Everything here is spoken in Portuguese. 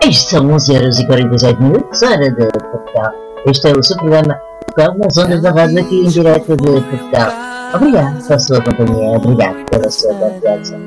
Isto são 11,47€, hora de Portugal. Este é o seu programa Portugal nas ondas da rádio aqui em direto de Portugal. Obrigado pela sua companhia, obrigado pela sua confiança.